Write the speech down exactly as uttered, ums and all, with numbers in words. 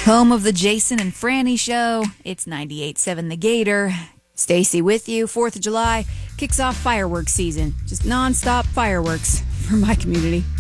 Home of the Jason and Franny Show. It's ninety-eight point seven The Gator. Stacy with you. fourth of July kicks off fireworks season. Just nonstop fireworks for my community.